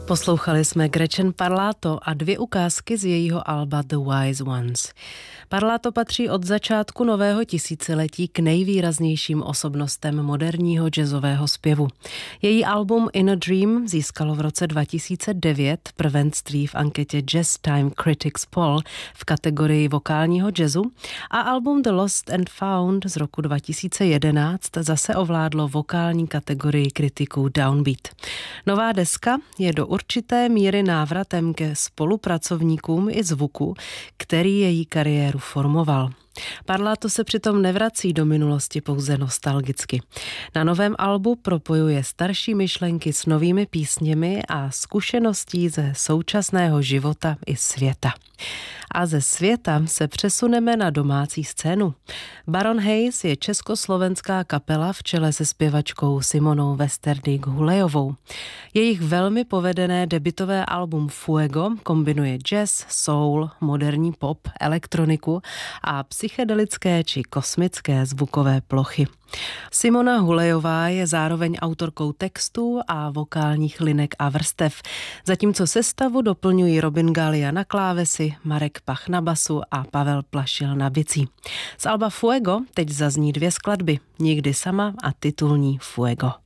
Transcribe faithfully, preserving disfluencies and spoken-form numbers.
Poslouchali jsme Gretchen Parlato a dvě ukázky z jejího alba The Wise Ones. Parlato patří od začátku nového tisíciletí k nejvýraznějším osobnostem moderního jazzového zpěvu. Její album In a Dream získalo v roce dva tisíce devět prvenství v anketě Jazz Time Critics Poll v kategorii vokálního jazzu a album The Lost and Found z roku dva tisíce jedenáct zase ovládlo vokální kategorii kritiků Downbeat. Nová deska je do určité míry návratem ke spolupracovníkům i zvuku, který její kariéru formoval. Parlato se přitom nevrací do minulosti pouze nostalgicky. Na novém albu propojuje starší myšlenky s novými písněmi a zkušeností ze současného života i světa. A ze světa se přesuneme na domácí scénu. Baron Hayes je československá kapela v čele se zpěvačkou Simonou Westerdijk-Hulejovou. Jejich velmi povedené debutové album Fuego kombinuje jazz, soul, moderní pop, elektroniku a psychedelické či kosmické zvukové plochy. Simona Hulejová je zároveň autorkou textů a vokálních linek a vrstev, zatímco sestavu doplňují Robin Gallia na klávesi, Marek Pach na basu a Pavel Plašil na bicí. Z alba Fuego teď zazní dvě skladby, Nikdy sama a titulní Fuego.